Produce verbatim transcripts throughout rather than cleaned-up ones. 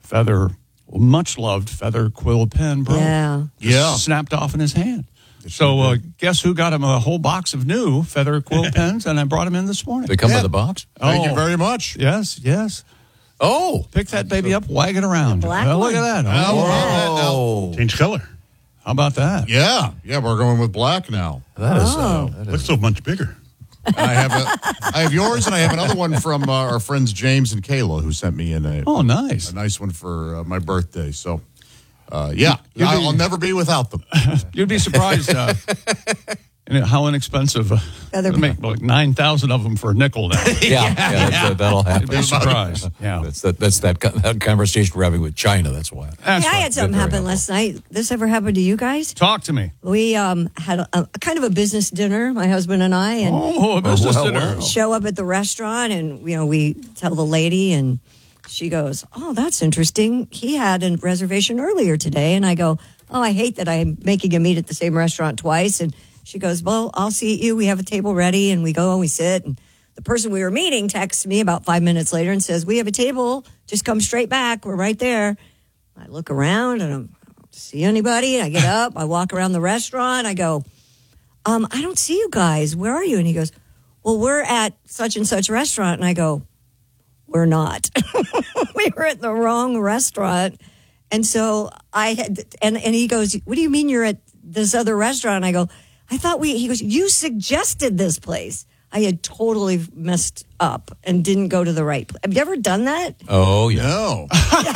feather, much loved feather quill pen broke. Yeah. Just Yeah. snapped off in his hand. So uh, guess who got him a whole box of new feather quill pens, and I brought him in this morning. They come Yeah. with a box? Thank Oh. you very much. Yes, yes. Oh. Pick that baby up, wag it around. The black Well, look one. at that. Oh, Oh. Change color. How about that? Yeah, yeah, we're going with black now. That is, Oh. uh, that is Looks so much bigger. And I have a, I have yours, and I have another one from uh, our friends James and Kayla, who sent me in a, Oh, nice. a nice one for uh, my birthday. So, uh, yeah, You'd be- I'll never be without them. You'd be surprised uh, you know, how inexpensive. Uh, Feather- they make like nine thousand of them for a nickel now. yeah, yeah, that's, uh, that'll You'd happen. be surprised. Yeah. That's that. That's that, co- that conversation we're having with China. That's why. That's Hey, I right. had something Very happen helpful. last night. This ever happened to you guys? Talk to me. We um, had a, a kind of a business dinner, my husband and I, and Oh, a business well, dinner. well. show up at the restaurant, and you know we tell the lady, and she goes, "Oh, that's interesting. He had a reservation earlier today." And I go, "Oh, I hate that I'm making him eat at the same restaurant twice." And she goes, "Well, I'll seat you. We have a table ready." And we go and we sit, and the person we were meeting texts me about five minutes later and says, "We have a table. Just come straight back. We're right there." I look around and I'm, I don't see anybody. I get up. I walk around the restaurant. I go, um, "I don't see you guys. Where are you?" And he goes, "Well, we're at such and such restaurant." And I go, "We're not. We were at the wrong restaurant." And so I had, and, and he goes, "What do you mean you're at this other restaurant?" And I go, "I thought we," he goes, "You suggested this place." I had totally messed up and didn't go to the right place. Have you ever done that? Oh yeah. No.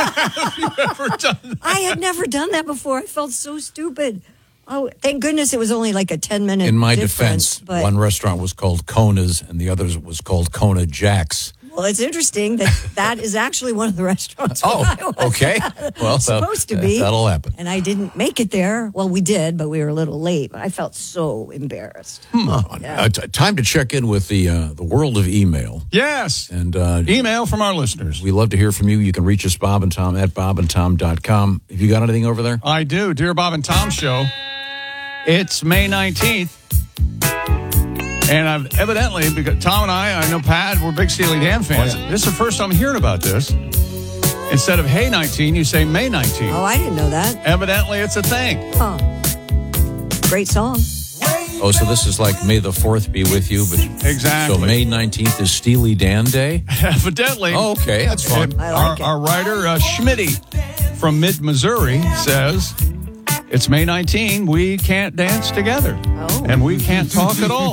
I had never done that before. I felt so stupid. Oh, thank goodness it was only like a ten minute In my difference, defense, but, one restaurant was called Kona's, and the other was called Kona Jack's. well, it's interesting that that is actually one of the restaurants. where I was Oh, okay. Well, that- supposed to be. That'll happen. And I didn't make it there. Well, we did, but we were a little late. I felt so embarrassed. Uh, t- time to check in with the uh, the world of email, Yes. and uh, Email from our listeners. we love to hear from you. You can reach us, Bob and Tom at bob and tom dot com. Have you got anything over there? I do. Dear Bob and Tom Show. It's May nineteenth. And I've evidently, because Tom and I, I know Pat, we're big Steely Dan fans. This is the first time hearing about this. Instead of Hey nineteen, you say May nineteenth. Oh, I didn't know that. Evidently, it's a thing. Oh, great song. Oh, so this is like May the fourth be with you, but Exactly. so May nineteenth is Steely Dan Day. Evidently. Oh, okay, that's fun. I Our, like it. our writer, uh, Schmitty from mid-Missouri, says, it's May nineteenth, we can't dance together. Oh. And we can't talk at all.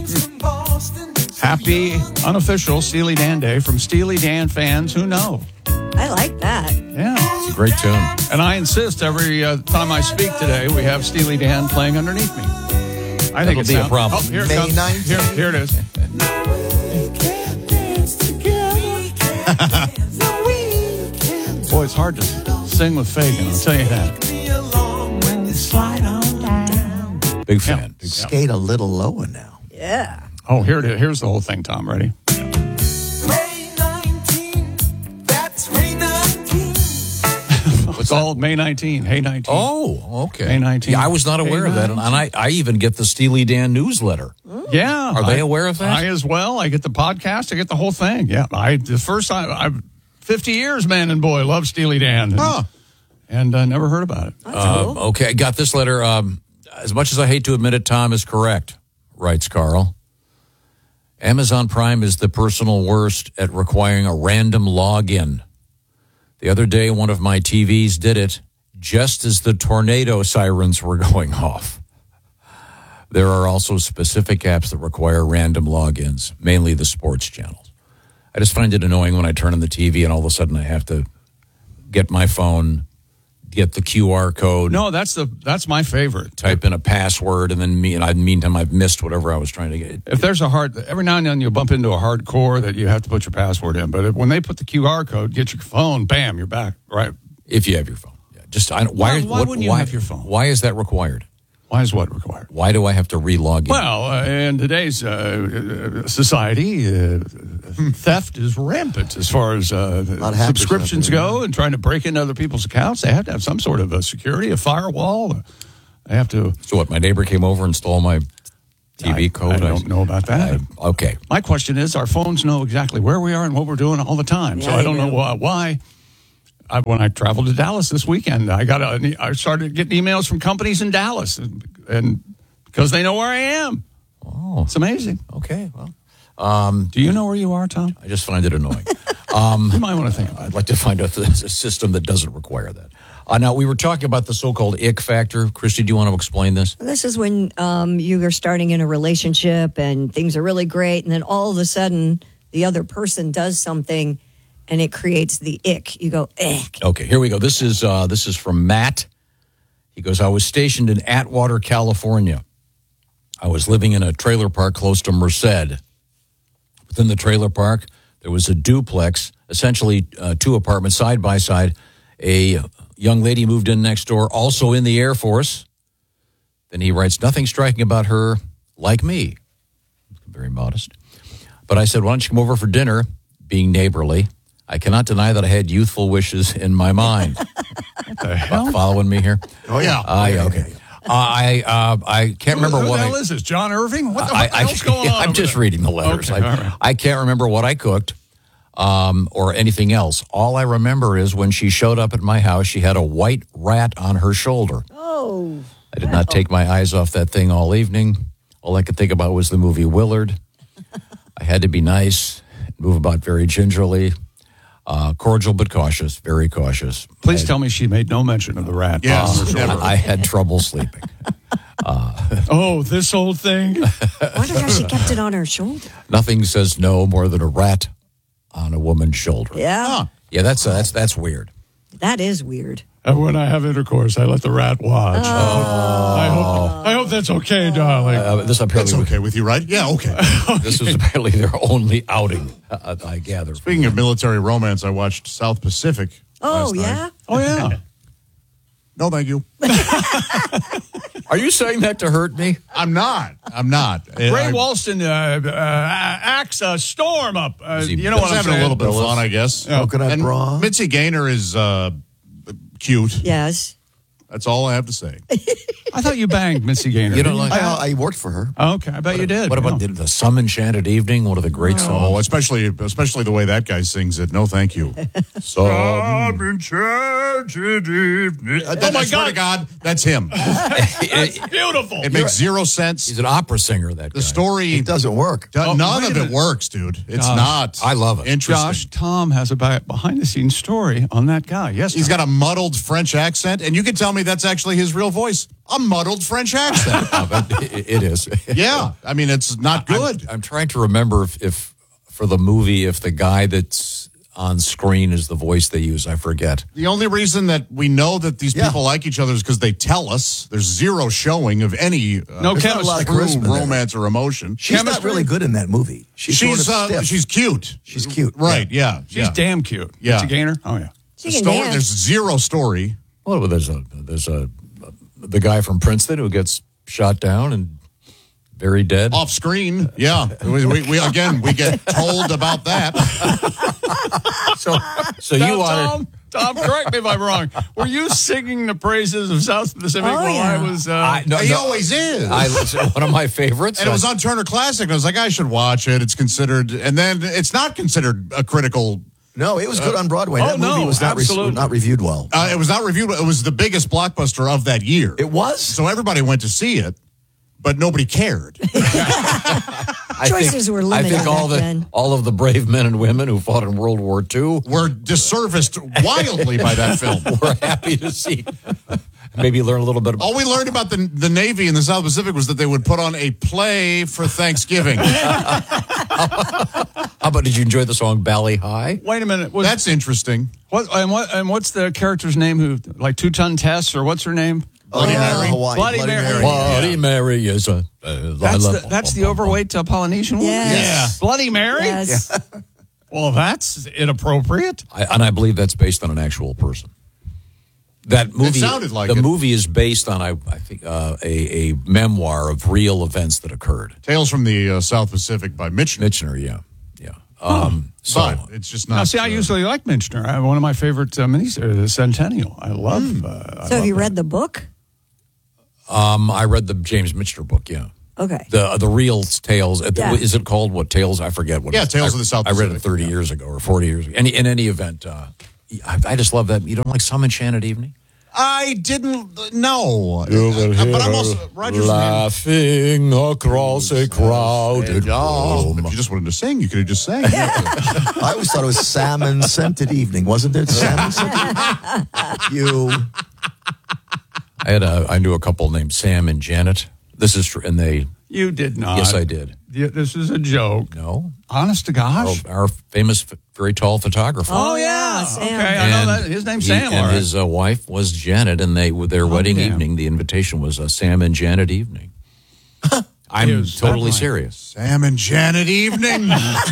Happy, unofficial Steely Dan Day from Steely Dan fans who know. I like that. Yeah. It's a great tune. And I insist every uh, time I speak today, we have Steely Dan playing underneath me. I think That'll it's be a problem. Oh, here it May comes. nineteenth. Here, here it is. Boy, it's hard to sing with Fagan, I'll tell you that. Big fan. Big fan. Skate a little lower now. Yeah. Oh, here it is. Here's the whole thing, Tom. Ready? It's called May nineteenth. Hey nineteen. Oh, okay. May nineteenth. Yeah, I was not aware May of that, and I, I even get the Steely Dan newsletter. Yeah. Are they I- aware of that? I as well. I get the podcast. I get the whole thing. Yeah. I the first time I've fifty years, man and boy, love Steely Dan. And, Huh. and uh, never heard about it. That's Uh, cool. okay, I got this letter. Um, as much as I hate to admit it, Tom is correct, writes Carl. Amazon Prime is the personal worst at requiring a random login. The other day, one of my T Vs did it just as the tornado sirens were going off. There are also specific apps that require random logins, mainly the sports channels. I just find it annoying when I turn on the T V and all of a sudden I have to get my phone, get the Q R code, No, that's the that's my favorite. type in a password, and then me, and I meantime I've missed whatever I was trying to get. If there's a hard, every now and then you'll bump into a hardcore that you have to put your password in. But if, when they put the Q R code, get your phone, bam, you're back. Right? If you have your phone, yeah. Just I don't, why? Why- why what- wouldn't you why- have your phone? Why is that required? Why is what required? Why do I have to re-log in? Well, uh, in today's uh, uh, society, uh, theft is rampant as far as uh, lot of hackers subscriptions out there, go, and trying to break into other people's accounts. They have to have some sort of a security, a firewall. They have to. so what? My neighbor came over and stole my T V I, code. I don't know about that. I- okay. My question is, our phones know exactly where we are and what we're doing all the time. So Yeah, I don't they know do. why. why I, when I traveled to Dallas this weekend, I got a, I started getting emails from companies in Dallas, and, and because they know where I am. Oh, It's amazing. okay. Well, um, Do you know where you are, Tom? I just find it annoying. Um, You might want to think about I'd it. like to find out a, a system that doesn't require that. Uh, now, we were talking about the so-called ick factor. Christy, do you want to explain this? This is when um, you are starting in a relationship and things are really great, and then all of a sudden the other person does something, and it creates the ick. You go, ick. Okay, here we go. This is uh, this is from Matt. He goes, I was stationed in Atwater, California. I was living in a trailer park close to Merced. Within the trailer park, there was a duplex, essentially uh, two apartments side by side. A young lady moved in next door, also in the Air Force. Then he writes, nothing striking about her like me. Very modest. But I said, why don't you come over for dinner, being neighborly. I cannot deny that I had youthful wishes in my mind. What the hell? Following me here? Oh, yeah. Uh, yeah, okay. Uh, I uh, I can't remember Who what the hell I, is this? John Irving? What the, I, what the hell's going on? I'm over just there? reading the letters. Okay, I, all right. I can't remember what I cooked um, or anything else. All I remember is when she showed up at my house, she had a white rat on her shoulder. Oh. I did not take my eyes off that thing all evening. All I could think about was the movie Willard. I had to be nice, move about very gingerly, uh, cordial but cautious, very cautious. Please I, tell me she made no mention of the rat. Yes, on her shoulder. never. I had trouble sleeping. Oh, this old thing? Wonder how she kept it on her shoulder. Nothing says no more than a rat on a woman's shoulder. Yeah. Huh. Yeah, that's uh, that's that's weird. That is weird. And when I have intercourse, I let the rat watch. I hope I hope that's okay, darling. Uh, this That's apparently okay with you, right? Yeah, okay. this was apparently their only outing. Uh, I gather. Speaking of military romance, I watched South Pacific. Oh, last night. yeah? Oh, yeah. No, thank you. Are you saying that to hurt me? I'm not. I'm not. Ray I, Walston uh, uh, acts a storm up. Uh, Is he- you know I what was I'm having saying? a little bit of fun, I guess. Coconut and bra. Mitzi Gaynor is uh, cute. Yes. That's all I have to say. I thought you banged Missy Gaynor. You don't didn't like- I, I worked for her. Oh, okay, I bet you did. What about Yeah. the, the Some Enchanted Evening? One of the great songs. Oh, especially especially the way that guy sings it. No, thank you. Some enchanted evening. Oh, my I swear God. to God, that's him. That's beautiful. It makes zero sense. He's an opera singer. That The guy. story, It doesn't work. do- Oh, none wait of a it minute. works, dude. It's Josh, not. I love it. Interesting. Josh, Tom has a behind the scenes story on that guy. Yes, He's Tom. got a muddled French accent, and you can tell me that's actually his real voice. A muddled French accent. Uh, but it, it is. Yeah, I mean it's not good. I'm, I'm trying to remember if, if for the movie, if the guy that's on screen is the voice they use. I forget. The only reason that we know that these Yeah. people like each other is because they tell us. There's zero showing of any uh, No There's not a lot of true charisma there. romance or emotion. She's not Chemistry? really good in that movie. She's, She's sort of uh, stiff. she's cute. She's cute. Right? Yeah. She's yeah. damn cute. Yeah. Missy Gaynor? Oh, yeah. She The can story, dance. there's zero story. Well, there's a there's a the guy from Princeton who gets shot down and very dead. Off screen, yeah. We, we, we again we get told about that. So so Now, you wanted. Tom, Tom, correct me if I'm wrong. Were you singing the praises of South Pacific Oh, while yeah. I was? Uh, I, no, he no, always is. I listen, one of my favorites. and it was on Turner Classic. And I was like, I should watch it. It's considered, and then it's not considered a critical. No, it was good on Broadway. oh, that movie no, was not, re- absolutely. not reviewed well. Uh, it was not reviewed. It was the biggest blockbuster of that year. It was? So everybody went to see it, but nobody cared. I Choices think, were limited I think all back the then. all of the brave men and women who fought in World War Two Were disserviced wildly by that film. were happy to see. Maybe learn a little bit about. All we learned about the the Navy in the South Pacific was that they would put on a play for Thanksgiving. How about, did you enjoy the song Bally High? wait a minute. Was, That's interesting. what, and what? And what's the character's name? Who like Two Ton Tess or what's her name? Bloody Mary. Hawaii. Bloody Mary. Bloody Mary is a. Uh, That's the, that's the overweight uh, Polynesian woman. Yes. Bloody Mary. Yes. Well, that's inappropriate. I, and I believe that's based on an actual person. That movie sounded like the it. movie is based on I, I think uh, a, a memoir of real events that occurred. Tales from the uh, South Pacific by Mitch. Mitchner, yeah, yeah. Um, so But it's just not. Now, see, I uh, usually like Minchner. I, one of my favorite uh, minis, uh, the Centennial. I love. Uh, I So have love you that. read the book? um, I read the James Mitchner book. Yeah, Okay. the the real tales. uh, Yeah. Is it called what tales? I forget what. Yeah, it's- Tales I- of the South I read it Pacific, thirty yeah. years ago or forty years ago. Any in any event, uh, I, I just love that. You don't like Some Enchanted Evening? I didn't know. You will Uh, hear but I'm also Roger's laughing across a crowded room. If you just wanted to sing, you could have just sang. I always thought it was salmon scented evening, wasn't it? Salmon scented. You. I had a, I knew a couple named Sam and Janet. This is true, and they. You did not. Yes, I did. Yeah, this is a joke. No, Honest to gosh. our, our famous, very tall photographer. Oh, yeah, Sam. Okay, I know And that. His name's he- Sam. all and right. his uh, wife was Janet, and they with their wedding damn. evening. The invitation was a Sam and Janet evening. I'm Is that totally right? serious. Sam and Janet evening.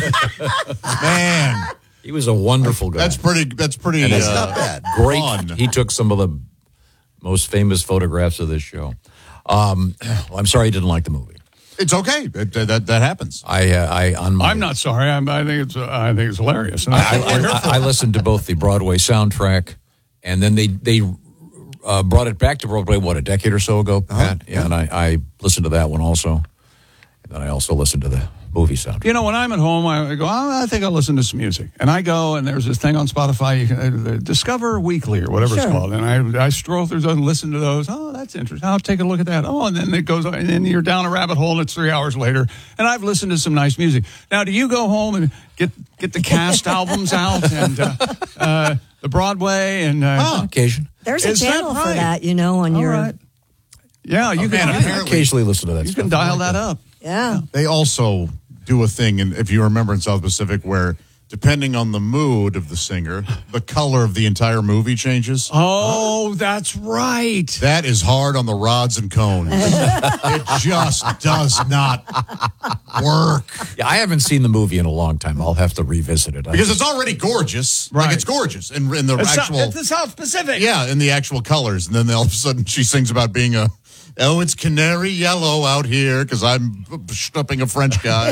Man, He was a wonderful guy. that's pretty. That's pretty. And it's uh, not bad. Great. fun. He took some of the most famous photographs of this show. Um, well, I'm sorry you didn't like the movie. It's okay. That that, that happens. I, uh, I on my, I'm not sorry. I'm, I think it's. Uh, I think it's hilarious. I, I, I listened to both the Broadway soundtrack, and then they they uh, brought it back to Broadway. What, a decade or so ago, Pat? Yeah, and I, I listened to that one also, and then I also listened to the movie soundtrack. You know, when I'm at home, I go, oh, I think I'll listen to some music. And I go, and there's this thing on Spotify, you can, uh, Discover Weekly or whatever it's Sure. called. And I, I scroll through those and listen to those. Oh, that's interesting. I'll take a look at that. Oh, and then it goes, and then you're down a rabbit hole, and it's three hours later. And I've listened to some nice music. Now, do you go home and get get the cast albums out and uh, uh, the Broadway and uh, On occasion, There's a Is that channel for right? that, you know, on all your. right. Yeah, you Oh, can. man, yeah, apparently- occasionally listen to that. you stuff. can dial that up. Yeah. They also do a thing, and if you remember in South Pacific, where depending on the mood of the singer, the color of the entire movie changes. Oh, that's right. That is hard on the rods and cones. It just does not work. Yeah, I haven't seen the movie in a long time. I'll have to revisit it. I Because just- it's already gorgeous. Right. Like, it's gorgeous in, in the It's, actual... it's the South Pacific. yeah, in the actual colors. And then all of a sudden she sings about being a... Oh, it's canary yellow out here because I'm stuffing a French guy.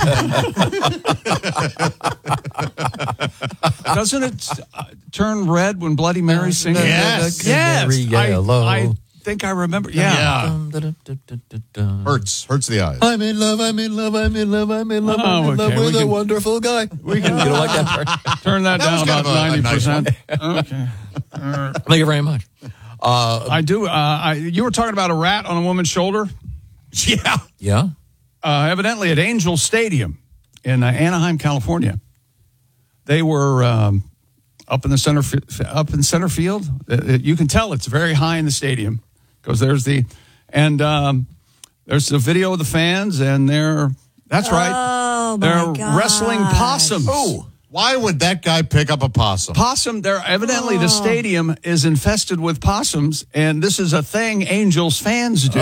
Doesn't it uh, turn red when Bloody Mary sings? Yes. Yes. Canary I, yellow. I think I remember. Yeah. Yeah. Hurts. Hurts the eyes. I'm in love, I'm in love, I'm in love, I'm in love, I'm Oh, in love okay, we with a can- wonderful guy. We can You don't like that part? turn that, That was down kind about of a- a ninety nice percent. Okay. Thank you very much. I do. Uh, I, you were talking about a rat on a woman's shoulder. Yeah. Yeah? Uh, evidently at Angel Stadium in uh, Anaheim, California. They were um, up in the center fi- up in center field. Uh, uh, you can tell it's very high in the stadium because there's the and um, there's the video of the fans and they're that's right. Oh, my they're gosh. wrestling possums. Oh, why would that guy pick up a possum? Possum, there evidently the stadium is infested with possums, and this is a thing Angels fans do.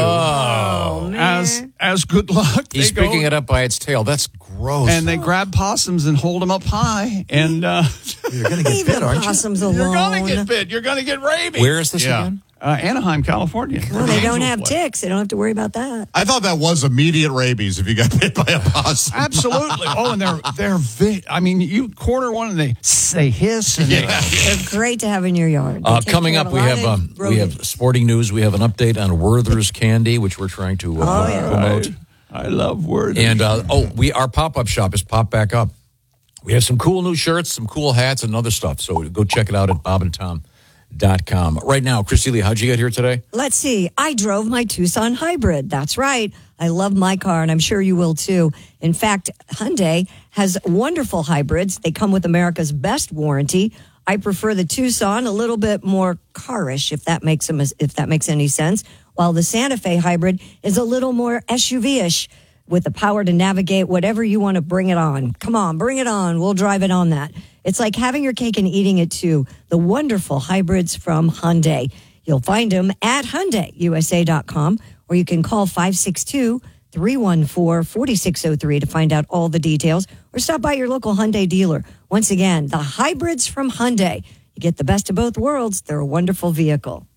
Oh, as man. as good luck. He's they go- picking it up by its tail. That's gross. and they grab possums and hold them up high, and uh, You're going to get Leave bit, the aren't you? possums you're alone. gonna get bit. You're gonna get rabies. Where is this Yeah. again? Uh, Anaheim, California. Well, they don't Angels have play. ticks. They don't have to worry about that. I thought that was immediate rabies if you got bit by a possum. Absolutely. Oh, and they're they're. Vi- I mean, you corner one and they they hiss and they, They're great to have in your yard. They Uh, take coming care up, of a we lot have of um, we rodents. have sporting news. We have an update on Werther's Candy, which we're trying to uh, Oh, yeah. promote. I, I love words. And uh, oh, we our pop up shop has popped back up. We have some cool new shirts, some cool hats, and other stuff. So go check it out at bob and tom dot com. Right now, Christy Lee, how'd you get here today? Let's see. I drove my Tucson hybrid. That's right. I love my car, and I'm sure you will too. In fact, Hyundai has wonderful hybrids. They come with America's best warranty. I prefer the Tucson, a little bit more carish, if that makes them, if that makes any sense. While the Santa Fe hybrid is a little more S U V-ish, with the power to navigate whatever you want to bring it on. Come on, bring it on. We'll drive it on that. It's like having your cake and eating it too. The wonderful hybrids from Hyundai. You'll find them at Hyundai U S A dot com, or you can call five six two, three one four, four six zero three to find out all the details, or stop by your local Hyundai dealer. Once again, the hybrids from Hyundai. You get the best of both worlds. They're a wonderful vehicle.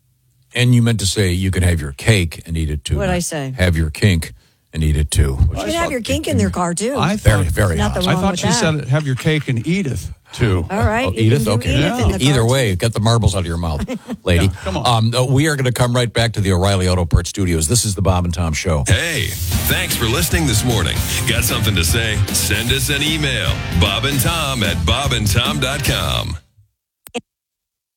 And you meant to say you can have your cake and eat it too. What'd I not say? Have your kink and eat it too. You can have your kink in their car too. I Very, thought, very Nothing hot. I wrong thought with she that. said have your cake and Edith too. All right. Oh, you Edith, can do okay. Edith in the Either car, way, get the marbles out of your mouth, lady. Yeah, come on. Um, uh, we are going to come right back to the O'Reilly Auto Parts Studios. This is the Bob and Tom Show. Hey, thanks for listening this morning. Got something to say? Send us an email. Bob and Tom at bob and tom dot com.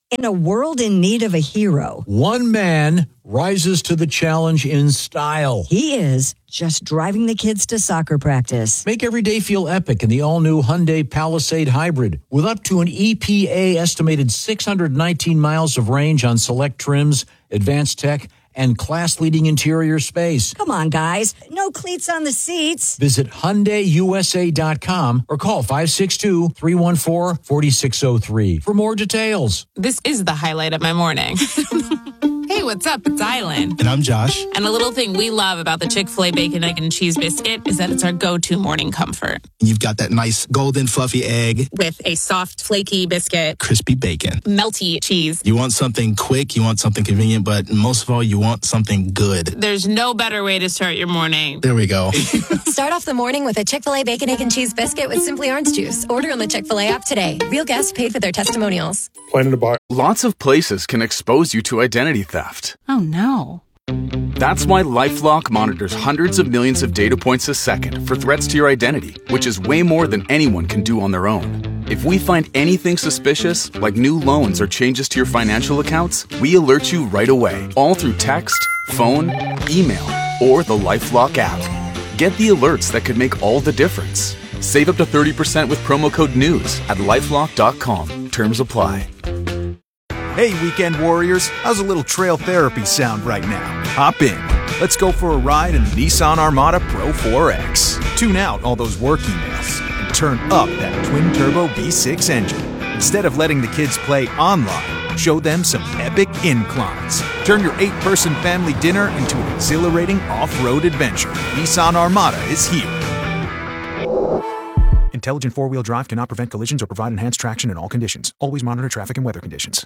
In a world in need of a hero, one man rises to the challenge in style. he is just driving the kids to soccer practice. Make every day feel epic in the all-new Hyundai Palisade Hybrid. With up to an E P A estimated six hundred nineteen miles of range on select trims, advanced tech, and class-leading interior space. Come on, guys. No cleats on the seats. Visit Hyundai U S A dot com or call five six two, three one four, four six zero three for more details. This is the highlight of my morning. Hey, what's up? It's Island. And I'm Josh. And a little thing we love about the Chick-fil-A Bacon, Egg, and Cheese Biscuit is that it's our go-to morning comfort. You've got that nice golden fluffy egg, With a soft, flaky biscuit, crispy bacon. melty cheese. You want something quick, you want something convenient, but most of all, you want something good. There's no better way to start your morning. There we go. Start off the morning with a Chick-fil-A Bacon, Egg, and Cheese Biscuit with Simply Orange Juice. Order on the Chick-fil-A app today. Real guests paid for their testimonials. Planning to buy. Lots of places can expose you to identity theft. Oh, no. That's why LifeLock monitors hundreds of millions of data points a second for threats to your identity, which is way more than anyone can do on their own. If we find anything suspicious, like new loans or changes to your financial accounts, we alert you right away, all through text, phone, email, or the LifeLock app. Get the alerts that could make all the difference. Save up to thirty percent with promo code NEWS at lifelock dot com. Terms apply. Hey, weekend warriors, how's a little trail therapy sound right now? Hop in. Let's go for a ride in the Nissan Armada Pro four X. Tune out all those work emails and turn up that twin-turbo V six engine. Instead of letting the kids play online, show them some epic inclines. Turn your eight-person family dinner into an exhilarating off-road adventure. Nissan Armada is here. Intelligent four-wheel drive cannot prevent collisions or provide enhanced traction in all conditions. Always monitor traffic and weather conditions.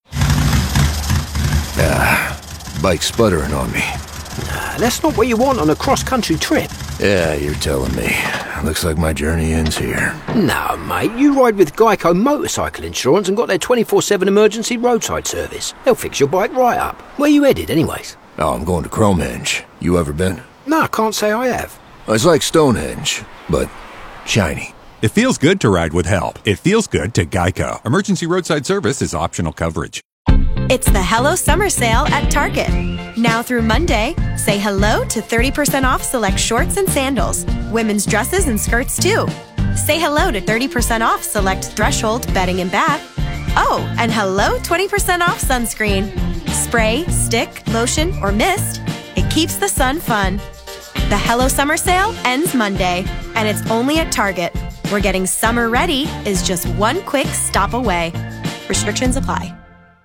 Ah, bike's sputtering on me. Nah, that's not what you want on a cross-country trip. Yeah, you're telling me. Looks like my journey ends here. No, mate, you ride with Geico Motorcycle Insurance and got their twenty-four seven emergency roadside service. They'll fix your bike right up. Where you headed, anyways? Oh, I'm going to Cromehenge. You ever been? No, I can't say I have. It's like Stonehenge, but shiny. It feels good to ride with help. It feels good to Geico. Emergency roadside service is optional coverage. It's the Hello Summer Sale at Target. Now through Monday, say hello to thirty percent off select shorts and sandals, women's dresses and skirts too. Say hello to thirty percent off select Threshold bedding and bath. Oh, and hello twenty percent off sunscreen. Spray, stick, lotion, or mist. It keeps the sun fun. The Hello Summer Sale ends Monday, and it's only at Target, where getting summer ready is just one quick stop away. Restrictions apply.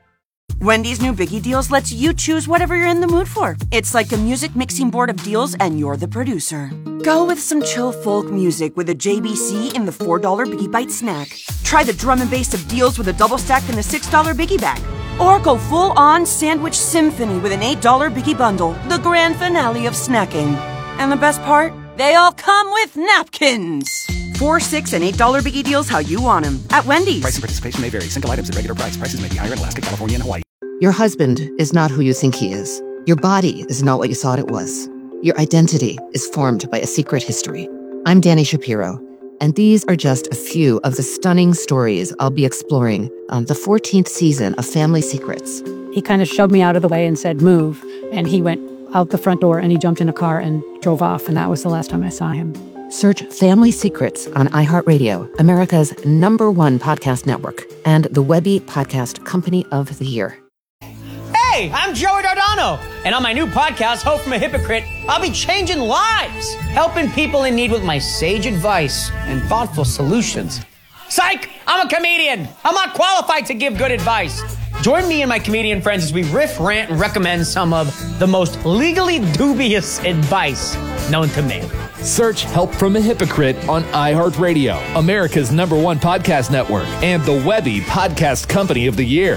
Wendy's new Biggie Deals lets you choose whatever you're in the mood for. It's like a music mixing board of deals, and you're the producer. Go with some chill folk music with a J B C in the four dollar Biggie Bite snack. Try the drum and bass of deals with a double stack in the six dollar Biggie Bag. Or go full-on sandwich symphony with an eight dollar Biggie Bundle, the grand finale of snacking. And the best part? They all come with napkins. Four, six, and eight dollar Biggie Deals how you want them at Wendy's. Price and participation may vary. Single items at regular price. Prices may be higher in Alaska, California, and Hawaii. Your husband is not who you think he is. Your body is not what you thought it was. Your identity is formed by a secret history. I'm Danny Shapiro, and these are just a few of the stunning stories I'll be exploring on the fourteenth season of Family Secrets. He kind of shoved me out of the way and said, move. And he went out the front door and he jumped in a car and drove off. And that was the last time I saw him. Search Family Secrets on iHeartRadio, America's number one podcast network, and the Webby Podcast Company of the Year. Hey, I'm Joey Dardano, and on my new podcast, Hope from a Hypocrite, I'll be changing lives, helping people in need with my sage advice and thoughtful solutions. Psych! I'm a comedian. I'm not qualified to give good advice. Join me and my comedian friends as we riff, rant, and recommend some of the most legally dubious advice known to me. Search Help from a Hypocrite on iHeartRadio, America's number one podcast network, and the Webby Podcast Company of the Year.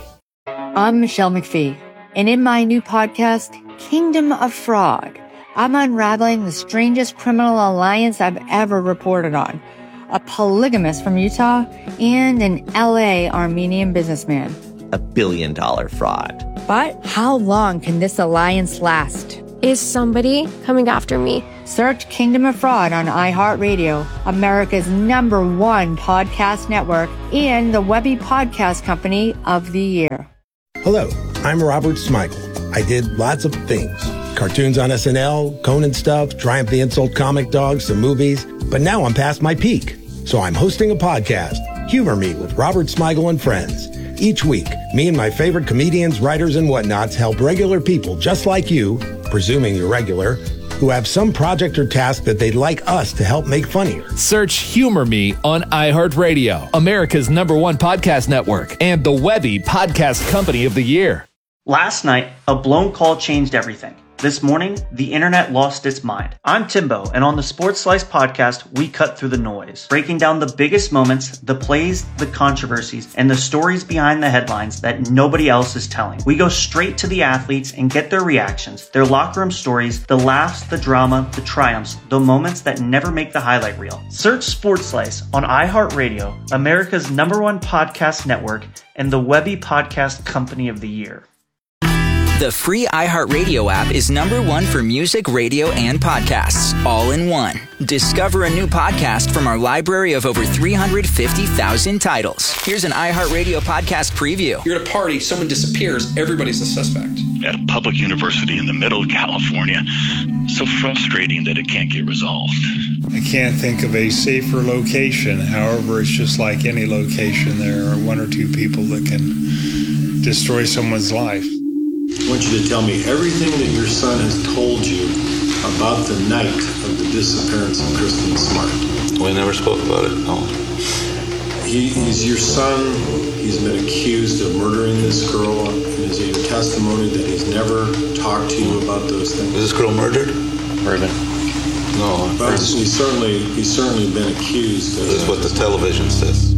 I'm Michelle McPhee, and in my new podcast, Kingdom of Fraud, I'm unraveling the strangest criminal alliance I've ever reported on. A polygamist from Utah and an L A Armenian businessman. A billion dollar fraud. But how long can this alliance last? Is somebody coming after me? Search Kingdom of Fraud on iHeartRadio, America's number one podcast network, and the Webby Podcast Company of the Year. Hello, I'm Robert Smigel. I did lots of things. Cartoons on S N L, Conan stuff, Triumph the Insult comic dogs, some movies. But now I'm past my peak. So I'm hosting a podcast, Humor Me with Robert Smigel and Friends. Each week, me and my favorite comedians, writers, and whatnots help regular people just like you, presuming you're regular, who have some project or task that they'd like us to help make funnier. Search Humor Me on iHeartRadio, America's number one podcast network, and the Webby Podcast Company of the Year. Last night, a blown call changed everything. This morning, the internet lost its mind. I'm Timbo, and on the Sports Slice podcast, we cut through the noise, breaking down the biggest moments, the plays, the controversies, and the stories behind the headlines that nobody else is telling. We go straight to the athletes and get their reactions, their locker room stories, the laughs, the drama, the triumphs, the moments that never make the highlight reel. Search Sports Slice on iHeartRadio, America's number one podcast network, and the Webby Podcast Company of the Year. The free iHeartRadio app is number one for music, radio, and podcasts, all in one. Discover a new podcast from our library of over three hundred fifty thousand titles. Here's an iHeartRadio podcast preview. You're at a party, someone disappears, everybody's a suspect. At a public university in the middle of California, so frustrating that it can't get resolved. I can't think of a safer location. However, it's just like any location. There are one or two people that can destroy someone's life. I want you to tell me everything that your son has told you about the night of the disappearance of Kristen Smart. We never spoke about it, no. He, he's your son. He's been accused of murdering this girl. And is it your testimony that he's never talked to you about those things? Was this girl murdered? Murdered. No. But he's certainly, he's certainly been accused. Of this is what the television says.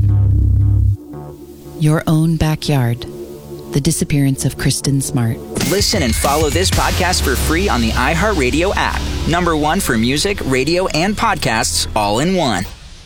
Your own backyard. The disappearance of Kristen Smart. Listen and follow this podcast for free on the iHeartRadio app. Number one for music, radio, and podcasts, all in one.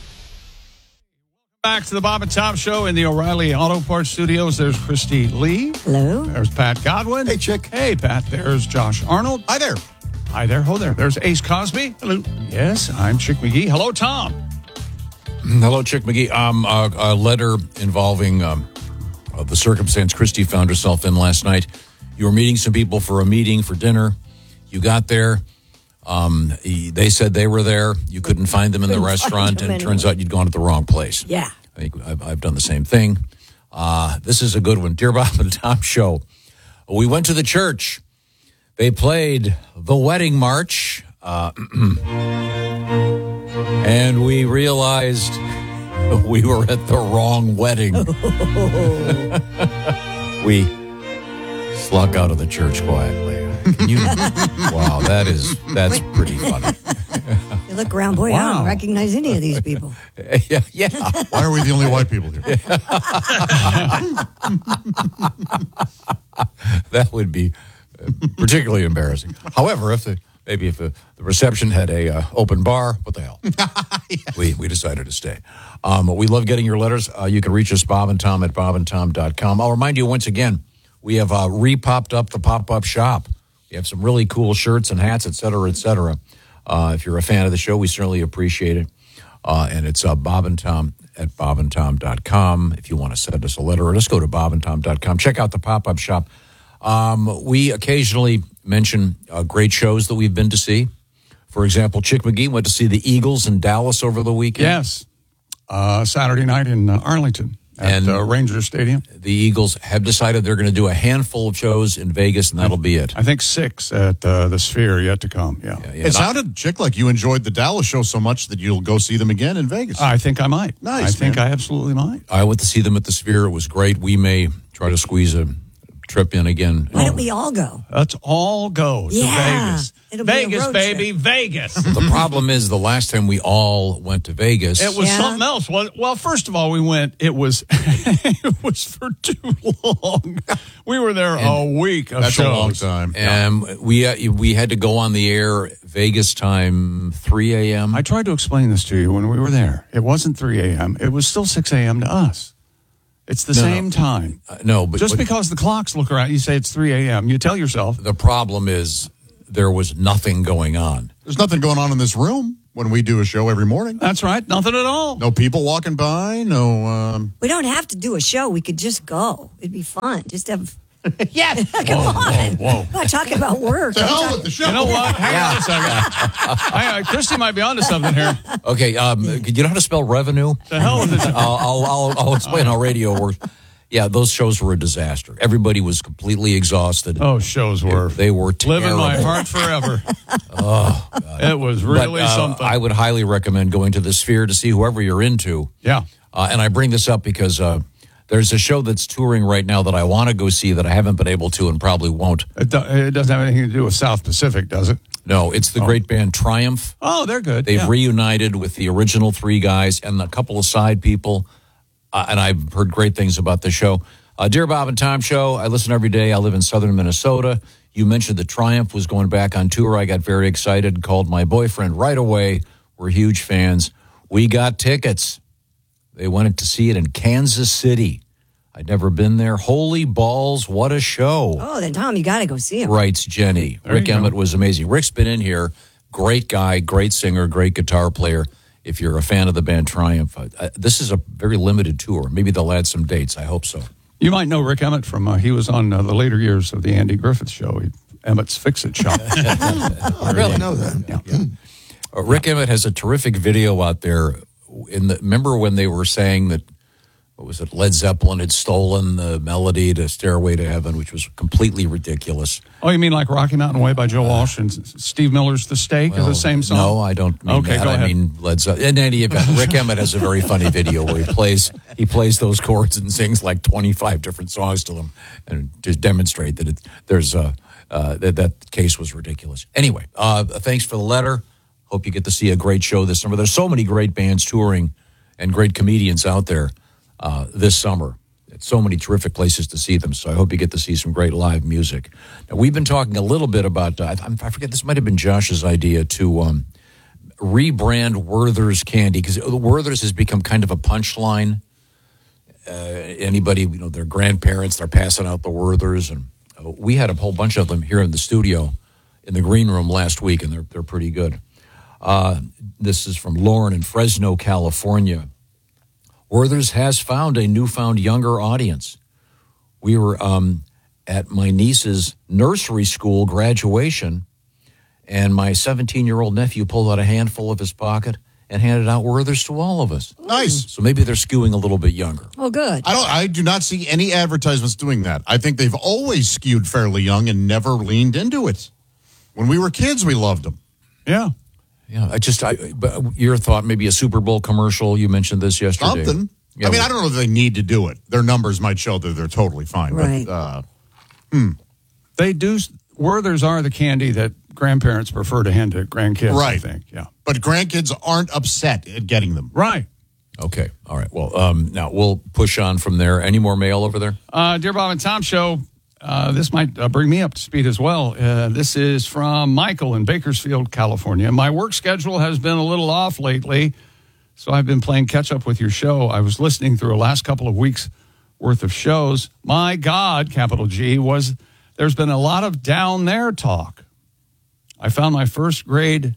Back to the Bob and Tom Show in the O'Reilly Auto Parts Studios. There's Christy Lee. Hello. There's Pat Godwin. Hey, Chick. Hey, Pat. There's Josh Arnold. Hi there. Hi there. Ho there. There's Ace Cosby. Hello. Yes, I'm Chick McGee. Hello, Tom. Hello, Chick McGee. Um, a, a letter involving... Um, Of the circumstance Christy found herself in last night. You were meeting some people for a meeting for dinner. You got there. Um, they said they were there. You couldn't find them in the restaurant, and it turns out you'd gone to the wrong place. Yeah. I think I've, I've done the same thing. Uh, this is a good one. Dear Bob and Tom Show. We went to the church. They played the wedding march. Uh, and we realized... we were at the wrong wedding. We slunk out of the church quietly. Can you, wow, that is that's pretty funny. You look around, boy, wow. I don't recognize any of these people. yeah, yeah. Why are we the only white people here? That would be particularly embarrassing. However, if the maybe if the, the reception had a uh, open bar, what the hell? Yes. We we decided to stay. Um, we love getting your letters. Uh, you can reach us, Bob and Tom at bob and tom dot com. I'll remind you once again, we have uh, re-popped up the pop-up shop. We have some really cool shirts and hats, et cetera, et cetera. Uh, if you're a fan of the show, we certainly appreciate it. Uh, and it's uh, Bob and Tom at bob and tom dot com. If you want to send us a letter, or just go to bob and tom dot com. Check out the pop-up shop. Um, we occasionally mention uh, great shows that we've been to see. For example, Chick McGee went to see the Eagles in Dallas over the weekend. Yes. Uh, Saturday night in uh, Arlington at and uh, Ranger Stadium. The Eagles have decided they're going to do a handful of shows in Vegas, and that'll be it. I think six at uh, the Sphere yet to come, yeah. yeah, yeah. It sounded, Chick, like you enjoyed the Dallas show so much that you'll go see them again in Vegas. I think I might. Nice, I think man. I absolutely might. I went to see them at the Sphere. It was great. We may try to squeeze a trip in again. Why don't we all go? Let's all go to yeah, Vegas. It'll Vegas, be a baby, trip. Vegas. The problem is the last time we all went to Vegas. It was yeah. something else. Well, well, first of all, we went, it was it was for too long. We were there and a week of That's shows. a long time. And um, we, uh, we had to go on the air Vegas time, three a.m. I tried to explain this to you when we were there. It wasn't three a.m. It was still six a.m. to us. It's the no, same no. time. Uh, no, but just but, because the clocks look around, you say it's three a.m. You tell yourself. The problem is there was nothing going on. There's nothing going on in this room when we do a show every morning. That's right. Nothing at all. No people walking by. No. Um... We don't have to do a show. We could just go. It'd be fun. Just have. Yeah. Come whoa, on. Whoa, whoa. I'm not talking about work. The I'm hell talking- with the show. You know what? Hang on a second. I, uh, Christy might be onto something here. Okay, um, do you know how to spell revenue? The hell with it. I'll, I'll, I'll, I'll explain how radio works. Yeah, those shows were a disaster. Everybody was completely exhausted. Oh, shows were. They were terrible. Live in my heart forever. Oh, God. It was really But, uh, something. I would highly recommend going to the Sphere to see whoever you're into. Yeah. Uh, and I bring this up because uh, there's a show that's touring right now that I want to go see that I haven't been able to and probably won't. It, do, it doesn't have anything to do with South Pacific, does it? No, it's the Oh. great band Triumph. Oh, they're good. They've yeah. reunited with the original three guys and a couple of side people. Uh, and I've heard great things about the show. Uh, Dear Bob and Tom Show, I listen every day. I live in southern Minnesota. You mentioned that Triumph was going back on tour. I got very excited, called my boyfriend right away. We're huge fans. We got tickets. They wanted to see it in Kansas City. I'd never been there. Holy balls, what a show. Oh, then Tom, you got to go see him. Writes Jenny. There Rick you go. Emmett was amazing. Rick's been in here. Great guy, great singer, great guitar player. If you're a fan of the band Triumph, uh, uh, this is a very limited tour. Maybe they'll add some dates. I hope so. You might know Rick Emmett from, uh, he was on uh, the later years of the Andy Griffith Show, he, Emmett's Fix-It Shop. I really know that. Yeah. Yeah. Uh, Rick Emmett has a terrific video out there. In the, remember when they were saying that, what was it, Led Zeppelin had stolen the melody to Stairway to Heaven, which was completely ridiculous. Oh, you mean like Rocky Mountain Way by Joe Walsh and Steve Miller's The Steak Well, are the same song? No, I don't mean Okay, that. go I ahead. mean Led Zeppelin. In any event, Rick Emmett has a very funny video where he plays he plays those chords and sings like twenty-five different songs to them, and to demonstrate that it, there's a uh, that that case was ridiculous. Anyway, uh, thanks for the letter. Hope you get to see a great show this summer. There's so many great bands touring and great comedians out there uh, this summer. So many terrific places to see them. So I hope you get to see some great live music. Now, we've been talking a little bit about, uh, I, I forget, this might have been Josh's idea to um, rebrand Werther's Candy, because Werther's has become kind of a punchline. Uh, anybody, you know, their grandparents, they're passing out the Werther's. And uh, we had a whole bunch of them here in the studio in the green room last week, and they're, they're pretty good. Uh, this is from Lauren in Fresno, California. Werther's has found a newfound younger audience. We were um, at my niece's nursery school graduation, and my seventeen-year-old nephew pulled out a handful of his pocket and handed out Werther's to all of us. Nice. So maybe they're skewing a little bit younger. Oh, good. I don't. I do not see any advertisements doing that. I think they've always skewed fairly young and never leaned into it. When we were kids, we loved them. Yeah. Yeah, I just, I, but your thought, maybe a Super Bowl commercial. You mentioned this yesterday. Something. Yeah, I mean, well- I don't know if they need to do it. Their numbers might show that they're totally fine. Right. But, uh, hmm. They do, Werther's are the candy that grandparents prefer to hand to grandkids, I Right. think. Yeah. But grandkids aren't upset at getting them. Right. Okay, all right. Well, um, now we'll push on from there. Any more mail over there? Uh, Dear Bob and Tom Show, uh, this might uh, bring me up to speed as well. Uh, this is from Michael in Bakersfield, California. My work schedule has been a little off lately, so I've been playing catch up with your show. I was listening through a last couple of weeks worth of shows. My God, capital G, was there's been a lot of down there talk. I found my first grade,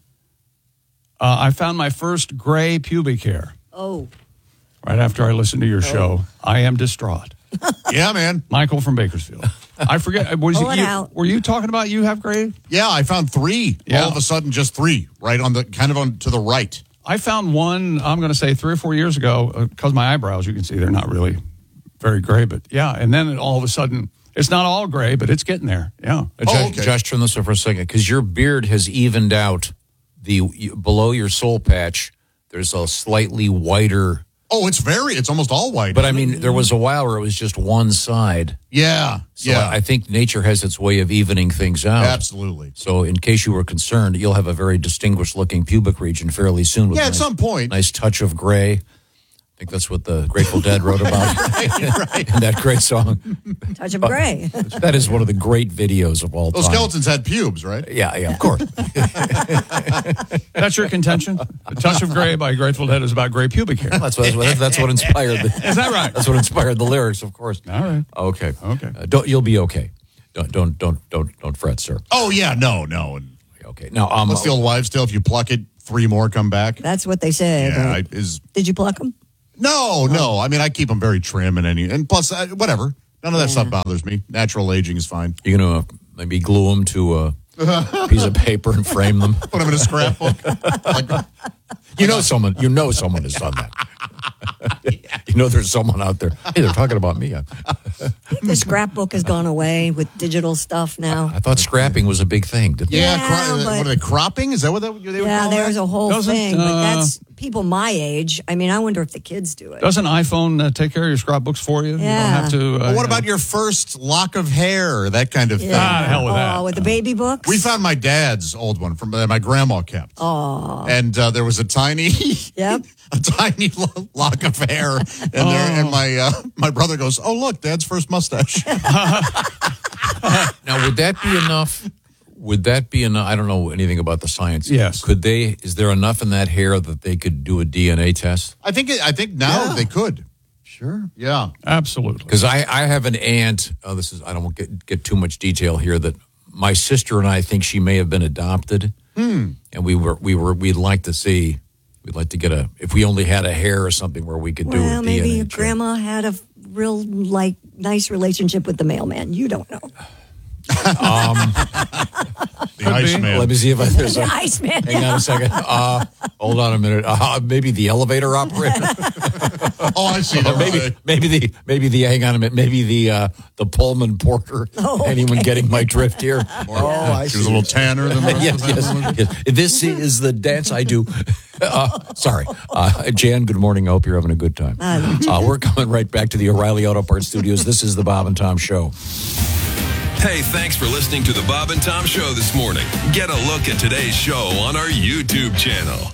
uh, I found my first gray pubic hair Oh. right after I listened to your show. I am distraught. Yeah, man. Michael from Bakersfield. I forget. Was Pull it it you, out. were you talking about you have gray? Yeah, I found three. Yeah. All of a sudden, just three, right on the kind of on to the right. I found one, I'm going to say three or four years ago, because my eyebrows, you can see they're not really very gray, but yeah. And then it, all of a sudden, it's not all gray, but it's getting there. Yeah. Uh, Josh, Oh, okay. Josh, turn this over for a second, because your beard has evened out. The you, below your soul patch, there's a slightly whiter. Oh, it's very. It's almost all white. But I mean, there was a while where it was just one side. yeah, So yeah, I think nature has its way of evening things out. absolutely. So in case you were concerned, you'll have a very distinguished looking pubic region fairly soon. With Yeah, a at nice, some point. nice touch of gray. I think that's what the Grateful Dead wrote about in that great song. Touch of gray. That is one of the great videos of all Those time. skeletons had pubes, right? Yeah, yeah, of course. That's your contention? The Touch of Gray by Grateful Dead is about gray pubic hair. That's what, that's what inspired the, Is that right? That's what inspired the lyrics, of course. All right. Okay. Okay. Uh, don't, you'll be okay. Don't don't don't don't, don't fret, sir. Oh yeah, no, no. Okay, now um, what's the old wives' tale? If you pluck it, three more come back. That's what they say. Yeah, right? I, is Did you pluck them? no, no. I mean, I keep them very trim and any, and plus, uh, whatever. None of that stuff bothers me. Natural aging is fine. You're gonna uh, maybe glue them to a piece of paper and frame them. Put them in a scrapbook. Like, you know someone. You know someone has done that. You know there's someone out there. Hey, they're talking about me. The scrapbook has gone away with digital stuff now. I thought scrapping was a big thing. Didn't yeah, Yeah, cro- but- what are they, cropping? Is that what they, they would Yeah, call there's that? a whole Doesn't, thing, but uh, that's people my age. I mean, I wonder if the kids do it. Doesn't iPhone uh, take care of your scrapbooks for you? You don't Yeah. have to. Uh, Well, what about your first lock of hair? That kind of thing. Ah, hell with that. Oh, with the baby books? We found my dad's old one from uh, my grandma kept. Oh. And uh, there was a tiny, Yep. a tiny lo- lock of hair, and there, and my uh, my brother goes, "Oh look, Dad's first mustache." Now, would that be enough? Would that be enough? I don't know anything about the science. Yes. Could they? Is there enough in that hair that they could do a D N A test? I think it, I think now Yeah. they could. Sure. Yeah. Absolutely. Because I, I have an aunt. Oh, this is I don't want to get get too much detail here. That my sister and I think she may have been adopted, Hmm. and we were we were we'd like to see. We'd like to get a if we only had a hair or something where we could do Well, a maybe D N A your check. grandma had a real, like, nice relationship with the mailman. You don't know. Um, The Iceman. Let me see if I, there's The a. Iceman. Hang on a second. Uh, hold on a minute. Uh, maybe the elevator operator. Oh, I see. Or There maybe was a- maybe the maybe the hang on a minute. Maybe the uh, the Pullman porter. Oh, Anyone okay. getting my drift here? Oh, I She was a little tanner than the rest yes, of them. yes, yes. This is the dance I do. Uh, sorry, uh, Jan. Good morning. I hope you're having a good time. Uh, we're coming right back to the O'Reilly Auto Parts Studios. This is the Bob and Tom Show. Hey, thanks for listening to the Bob and Tom Show this morning. Get a look at today's show on our YouTube channel.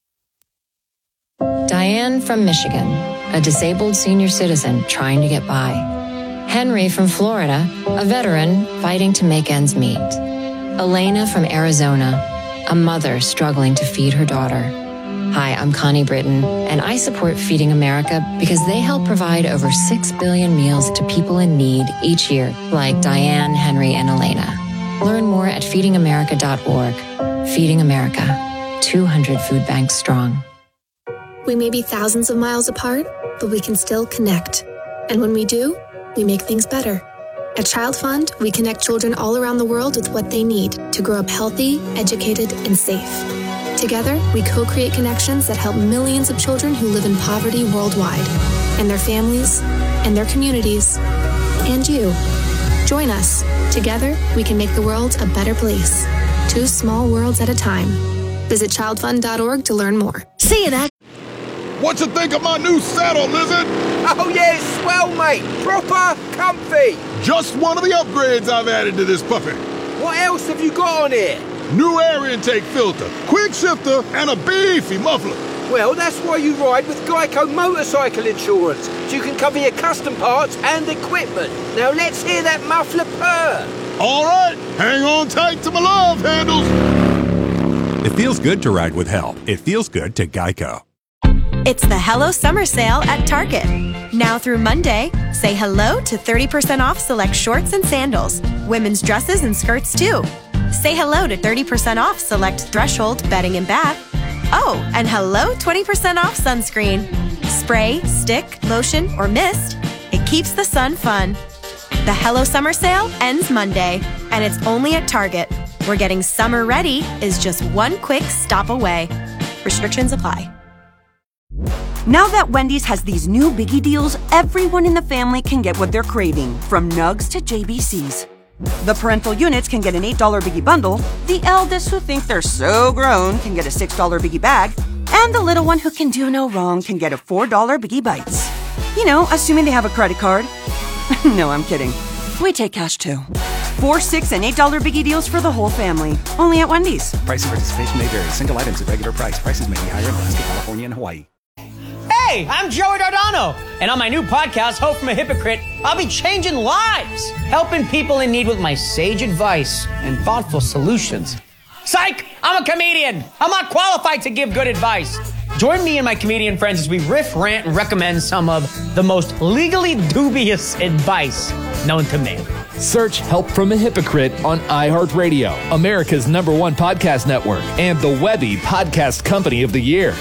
Diane from Michigan, a disabled senior citizen trying to get by. Henry from Florida, a veteran fighting to make ends meet. Elena from Arizona, a mother struggling to feed her daughter. Hi, I'm Connie Britton, and I support Feeding America because they help provide over six billion meals to people in need each year, like Diane, Henry, and Elena. Learn more at feeding america dot org. Feeding America, two hundred food banks strong. We may be thousands of miles apart, but we can still connect. And when we do, we make things better. At Child Fund, we connect children all around the world with what they need to grow up healthy, educated, and safe. Together, we co-create connections that help millions of children who live in poverty worldwide, and their families, and their communities, and you. Join us. Together, we can make the world a better place. Two small worlds at a time. Visit child fund dot org to learn more. See you that. What you think of my new saddle, Lizard? Oh yeah, it's swell, mate. Proper comfy. Just one of the upgrades I've added to this puppy. What else have you got on here? New air intake filter, quick shifter, and a beefy muffler. Well, that's why you ride with Geico Motorcycle Insurance, so you can cover your custom parts and equipment. Now let's hear that muffler purr. All right, hang on tight to my love handles. It feels good to ride with help. It feels good to Geico. It's the Hello Summer Sale at Target. Now through Monday, say hello to thirty percent off select shorts and sandals, women's dresses and skirts too. Say hello to thirty percent off select Threshold bedding and bath. Oh, and hello twenty percent off sunscreen. Spray, stick, lotion, or mist. It keeps the sun fun. The Hello Summer Sale ends Monday, and it's only at Target, where getting summer ready is just one quick stop away. Restrictions apply. Now that Wendy's has these new biggie deals, everyone in the family can get what they're craving, from nugs to J B Cs. The parental units can get an eight dollar biggie bundle, the eldest who think they're so grown can get a six dollar biggie bag, and the little one who can do no wrong can get a four dollar biggie bites. You know, assuming they have a credit card. No, I'm kidding. We take cash too. Four, six, and eight dollar biggie deals for the whole family. Only at Wendy's. Price and participation may vary. Single items at regular price. Prices may be higher in Alaska, California, and Hawaii. Hey, I'm Joey Dardano, and on my new podcast, Hope from a Hypocrite, I'll be changing lives, helping people in need with my sage advice and thoughtful solutions. Psych! I'm a comedian. I'm not qualified to give good advice. Join me and my comedian friends as we riff, rant, and recommend some of the most legally dubious advice. known to man. Search Help from a Hypocrite on iHeartRadio, America's number one podcast network, and the Webby Podcast Company of the Year.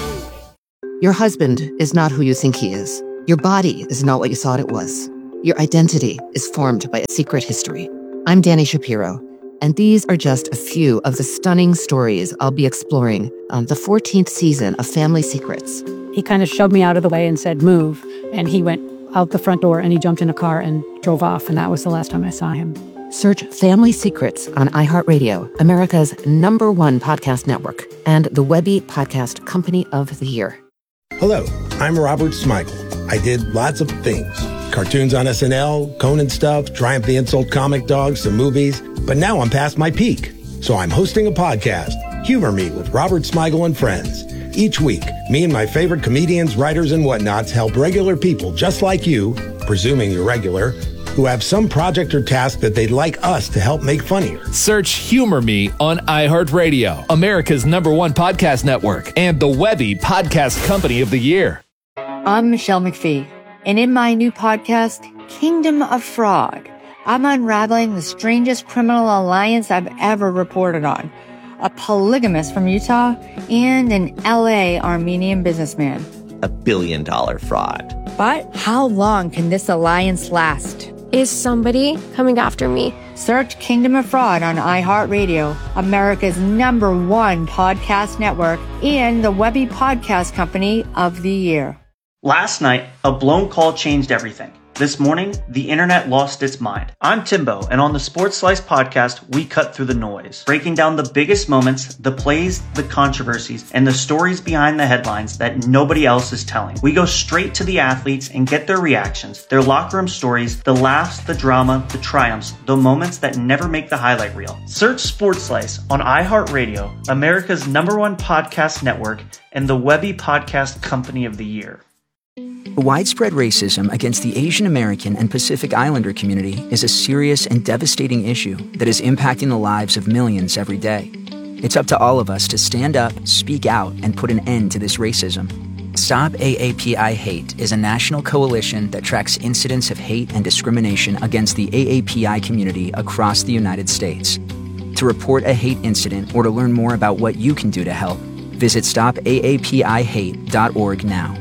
Your husband is not who you think he is. Your body is not what you thought it was. Your identity is formed by a secret history. I'm Danny Shapiro, and these are just a few of the stunning stories I'll be exploring on the fourteenth season of Family Secrets. He kind of shoved me out of the way and said, move. And he went out the front door and he jumped in a car and drove off. And that was the last time I saw him. Search Family Secrets on iHeartRadio, America's number one podcast network, and the Webby Podcast Company of the Year. Hello, I'm Robert Smigel. I did lots of things. Cartoons on S N L, Conan stuff, Triumph the Insult Comic Dog, some movies. But now I'm past my peak. So I'm hosting a podcast, Humor Me with Robert Smigel and Friends. Each week, me and my favorite comedians, writers, and whatnots help regular people just like you, presuming you're regular, who have some project or task that they'd like us to help make funnier. Search Humor Me on iHeartRadio, America's number one podcast network, and the Webby Podcast Company of the Year. I'm Michelle McPhee, and in my new podcast, Kingdom of Fraud, I'm unraveling the strangest criminal alliance I've ever reported on. A polygamist from Utah and an L A Armenian businessman. A billion dollar fraud. But how long can this alliance last? Is somebody coming after me? Search Kingdom of Fraud on iHeartRadio, America's number one podcast network, and the Webby Podcast Company of the Year. Last night, a blown call changed everything. This morning, the internet lost its mind. I'm Timbo, and on the Sports Slice podcast, we cut through the noise, breaking down the biggest moments, the plays, the controversies, and the stories behind the headlines that nobody else is telling. We go straight to the athletes and get their reactions, their locker room stories, the laughs, the drama, the triumphs, the moments that never make the highlight reel. Search Sports Slice on iHeartRadio, America's number one podcast network, and the Webby Podcast Company of the Year. Widespread racism against the Asian American and Pacific Islander community is a serious and devastating issue that is impacting the lives of millions every day. It's up to all of us to stand up, speak out, and put an end to this racism. Stop A A P I Hate is a national coalition that tracks incidents of hate and discrimination against the A A P I community across the United States. To report a hate incident or to learn more about what you can do to help, visit stop A A P I hate dot org now.